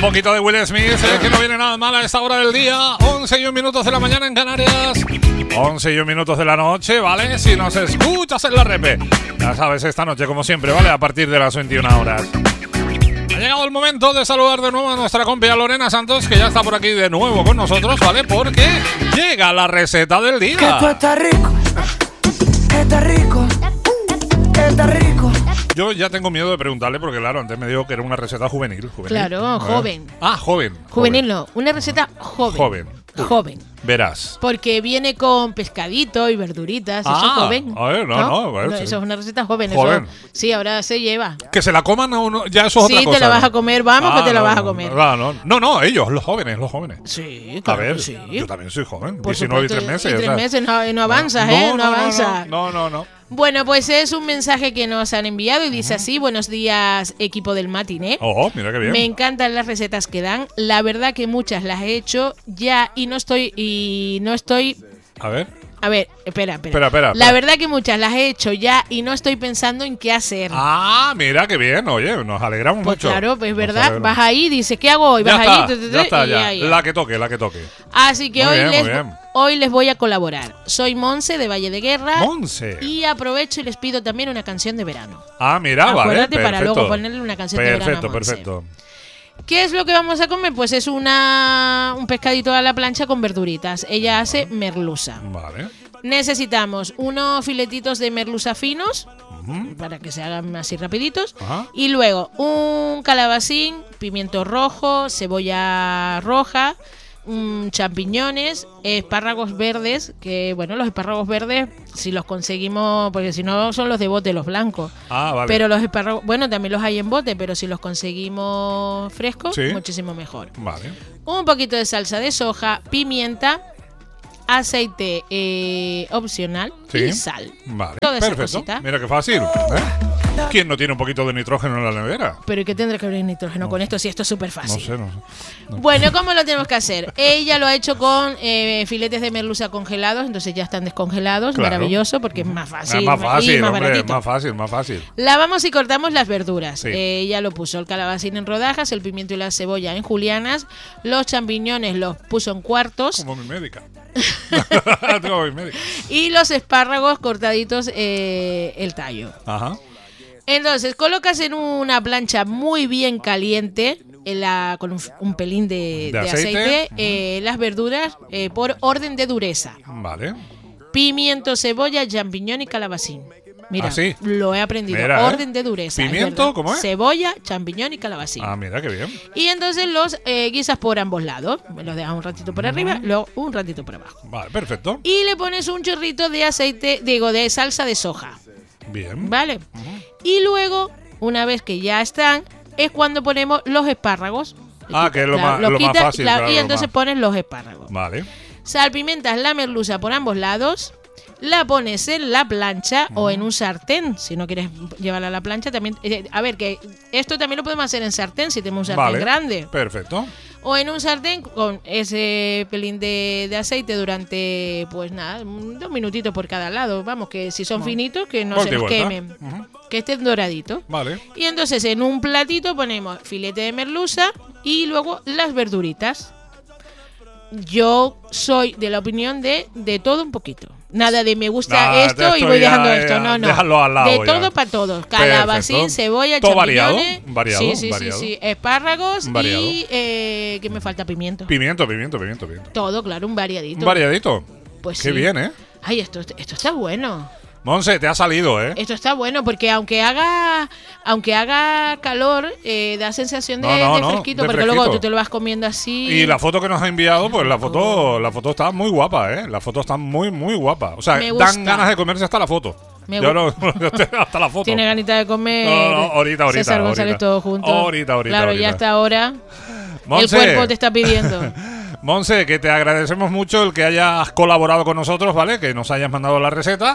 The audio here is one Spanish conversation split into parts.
poquito de Will Smith, que no viene nada mal a esta hora del día. 11:01 de la mañana en Canarias. 11:01 de la noche, ¿vale? Si nos escuchas en la repe, ya sabes, esta noche, como siempre, ¿vale? A partir de las 21 horas. Ha llegado el momento de saludar de nuevo a nuestra compia Lorena Santos, que ya está por aquí de nuevo con nosotros, ¿vale? Porque llega la receta del día. Que tú estás rico, estás rico, estás rico. Yo ya tengo miedo de preguntarle porque, claro, antes me dijo que era una receta juvenil. Claro, joven. Ah, joven. Juvenil no, una receta joven. Joven. Joven. Verás. Porque viene con pescadito y verduritas, eso es joven. A ver, no, sí. Eso es una receta joven. Joven. Eso, sí, ahora se lleva. Que se la coman a uno, ya eso es otra Sí, cosa. te la vas a comer, vamos, que te la vas a comer. No, ellos, los jóvenes. Sí, A claro ver, que sí. yo también soy joven, Por 19 supuesto, y 3 meses. Y 3 o sea. meses no avanzas, no avanzas. No. Bueno, pues es un mensaje que nos han enviado y dice así: buenos días, equipo del matiné. Oh, mira qué bien. Me encantan las recetas que dan. La verdad que muchas las he hecho ya y no estoy. A ver. A ver, espera. Espera. La verdad que muchas las he hecho ya y no estoy pensando en qué hacer. Ah, mira qué bien. Oye, nos alegramos Pues mucho. claro, pues Nos verdad. alegramos. Vas ahí, dices, ¿qué hago hoy? Ya Vas está, ahí. ya está, ya. Y La que toque. Así que Muy bien. hoy les voy a colaborar. Soy Monse de Valle de Guerra. Monse. Y aprovecho y les pido también una canción de verano. Ah, mira, vale. Acuérdate para perfecto. luego ponerle una canción de verano a Monse. Perfecto. ¿Qué es lo que vamos a comer? Pues es un pescadito a la plancha con verduritas. Ella hace merluza. Vale. Necesitamos unos filetitos de merluza finos, para que se hagan así rapiditos. Ajá. Y luego un calabacín, pimiento rojo, cebolla roja, champiñones, espárragos verdes, que bueno, los espárragos verdes, si los conseguimos, porque si no son los de bote, los blancos. Ah, vale. Pero los espárragos, bueno, también los hay en bote, pero si los conseguimos frescos, Sí. muchísimo mejor. Vale. Un poquito de salsa de soja, pimienta, aceite opcional Sí. y sal. Vale. Toda esa Perfecto. cosita. Mira qué fácil. ¿Quién no tiene un poquito de nitrógeno en la nevera? Pero ¿y qué tendrá que ver el nitrógeno con esto si esto es súper fácil? No sé. Bueno, ¿cómo lo tenemos que hacer? Ella lo ha hecho con filetes de merluza congelados, entonces ya están descongelados, Claro. maravilloso, porque es más fácil, Es más fácil, y más hombre, baratito. más fácil. Lavamos y cortamos las verduras. Sí. Ella lo puso el calabacín en rodajas, el pimiento y la cebolla en julianas, los champiñones los puso en cuartos Como mi médica. Como mi médica. y los espárragos cortaditos el tallo. Ajá. Entonces, colocas en una plancha muy bien caliente, con un pelín de aceite, las verduras por orden de dureza. Vale. Pimiento, cebolla, champiñón y calabacín. Mira, ¿Ah, sí? lo he aprendido. Mira, Orden de dureza. es ¿Pimiento? verdad. ¿Cómo es? Cebolla, champiñón y calabacín. Ah, mira qué bien. Y entonces los guisas por ambos lados. Los dejas un ratito por arriba, luego un ratito por abajo. Vale, perfecto. Y le pones un chorrito de aceite, de salsa de soja. Bien. ¿Vale? Y luego, una vez que ya están, es cuando ponemos los espárragos. Ah, que es lo más quitas, fácil. Claro, y lo entonces más- pones los espárragos. Vale. Salpimentas la merluza por ambos lados. La pones en la plancha o en un sartén. Si no quieres llevarla a la plancha, también. A ver, que esto también lo podemos hacer en sartén si tenemos un sartén Vale. grande. Perfecto. O en un sartén con ese pelín de aceite durante, pues nada, 2 minutitos por cada lado. Vamos, que si son finitos, que no Vuelta se y nos vuelta. quemen. Ujú. Que estén doraditos. Vale. Y entonces en un platito ponemos filete de merluza y luego las verduritas. Yo soy de la opinión de todo un poquito. Nada de me gusta Nada, esto y esto voy ya, dejando ya, esto. No. déjalo al lado de ya. todo para todos. Calabacín, Perfecto. cebolla, Todo champiñones. variado, sí. variado. Espárragos Variado. y ¿qué me falta? Pimiento. Pimiento. Todo, claro, un variadito. Un variadito. Pues Qué sí. bien, ¿eh? Ay, esto está bueno. Monse, te ha salido, ¿eh? Esto está bueno porque aunque haga calor, da sensación de fresquito, de porque fresquito. luego tú te lo vas comiendo así. Y la foto que nos ha enviado, pues la foto está muy guapa, ¿eh? La foto está muy, muy guapa. O sea, Me gusta. dan ganas de comerse hasta la foto. Me Yo no, hasta la foto. Tiene ganita de comer. No, ahorita. César González todos juntos. Ahorita. Claro, ya hasta ahora. Monse, El cuerpo te está pidiendo. Monse, que te agradecemos mucho el que hayas colaborado con nosotros, ¿vale? Que nos hayas mandado la receta.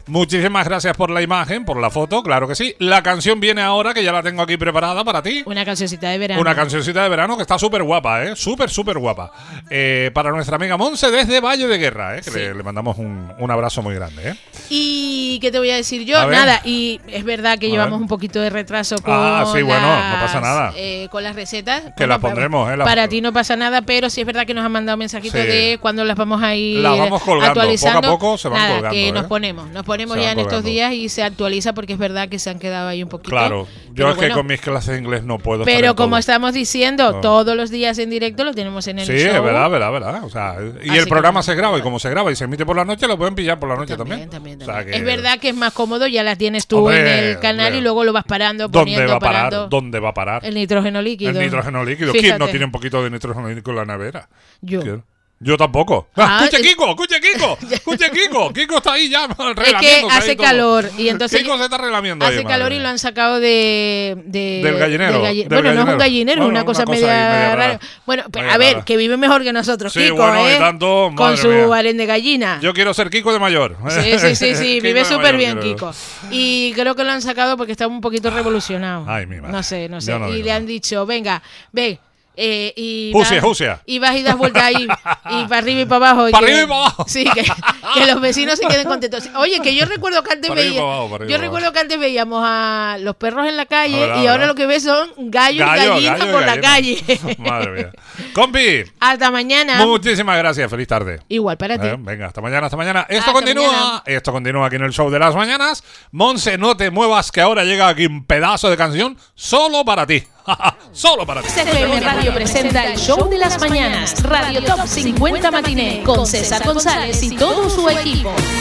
Muchísimas gracias por la imagen, por la foto, claro que sí. La canción viene ahora, que ya la tengo aquí preparada para ti. Una cancioncita de verano. Una cancioncita de verano que está súper guapa, ¿eh? Súper guapa. Para nuestra amiga Monse desde Valle de Guerra, ¿eh? Que Sí. le mandamos un abrazo muy grande, ¿eh? ¿Y qué te voy a decir yo? A ver. Nada, y es verdad que A llevamos ver. un poquito de retraso con Sí, bueno, no pasa nada. Con las recetas. Que las pondremos, Para ti no pasa nada, pero sí es verdad que nos han mandado mensajitos Sí. de cuando las vamos a ir Las vamos colgando, actualizando. poco a poco se van Nada, colgando, que ¿eh? nos ponemos Se ya van en estos colgando. días y se actualiza porque es verdad que se han quedado ahí un poquito. Claro, yo Pero es que bueno, con mis clases de inglés no puedo estar pero en como todo. estamos diciendo, No. todos los días en directo lo tenemos en el Sí, show. es verdad. O sea, y Así el que programa nada. se graba, y como se graba y se emite por la noche, lo pueden pillar por la noche también. También. O sea, que- Es verdad que es más cómodo, ya las tienes tú Hombre, en el canal hombre. y luego lo vas parando, ¿Dónde poniendo, va a parar? parando. ¿Dónde va a parar? El nitrógeno líquido. El nitrógeno líquido. ¿Quién no Fíjate. tiene un poquito de nitrógeno líquido en la nevera? Yo. ¿Quién? Yo tampoco. Ah, ¡Escuche, Kiko! ¡Escuche, Kiko! ¡Escuche, Kiko! Kiko está ahí ya Es que relamiéndose ahí hace todo. calor y entonces Kiko se está relamiendo ahí, hace madre calor y mía. lo han sacado del gallinero, del bueno, no es un gallinero. gallinero, es Bueno, una cosa ahí, media media rara. rara. Bueno, pero, Media a ver, rara. que vive mejor que nosotros, Sí, Kiko, bueno, ¿eh? y tanto, con madre su mía. harén de gallina. Yo quiero ser Kiko de mayor. Sí, vive Kiko de súper mayor bien, quiero. Kiko. Y creo que lo han sacado porque está un poquito revolucionado. Ay, mi madre. No sé. Yo no y digo le nada. han dicho, venga, ve. Y Jusia. y vas y das vueltas ahí y para arriba y para abajo. Para arriba y para abajo. Sí, que los vecinos se queden contentos. Oye, que yo recuerdo que antes Para arriba y para abajo, para arriba y yo para recuerdo que antes veíamos a los perros en la calle Verdad, y ahora verdad. lo que ves son gallos y gallinas gallo y por la gallina. calle. Madre mía. Compi, Hasta mañana. muchísimas gracias. Feliz tarde. Igual para ti. Venga, hasta mañana. Esto Hasta continúa. mañana. Esto continúa aquí en el show de las mañanas. Monse, no te muevas, que ahora llega aquí un pedazo de canción solo para ti. Solo para ti. CFM Radio presenta el Show de las Mañanas, Radio Top 50 Matiné, con César González y todo su equipo.